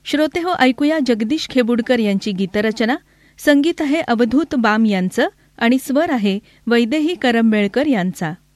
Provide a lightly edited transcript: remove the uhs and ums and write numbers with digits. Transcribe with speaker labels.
Speaker 1: श्रोते हो, ऐकूया जगदीश खेबुडकर यांची गीतरचना. संगीत आहे अवधूत बाम यांचं आणि स्वर आहे वैदेही करंबेळकर यांचा.